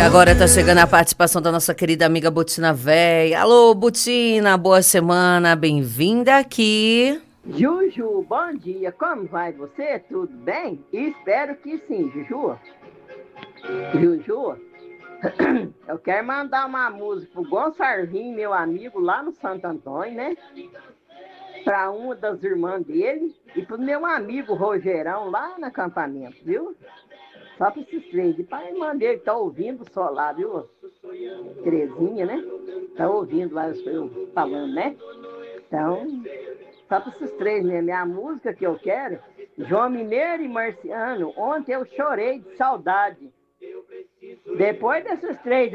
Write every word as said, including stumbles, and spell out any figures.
agora tá chegando a participação da nossa querida amiga Butina Véia. Alô, Butina, boa semana, bem-vinda aqui. Juju, bom dia, como vai você? Tudo bem? Espero que sim, Juju. Juju, eu quero mandar uma música pro Gonçalvinho, meu amigo, lá no Santo Antônio, né? Para uma das irmãs dele e pro meu amigo Rogerão, lá no acampamento, viu? Só para esses três. E para a irmã dele, que tá ouvindo só lá, viu? Terezinha, né? Tá ouvindo lá eu falando, né? Então, só para esses três mesmo. A música que eu quero, João Mineiro e Marciano, ontem eu chorei de saudade. Depois desses três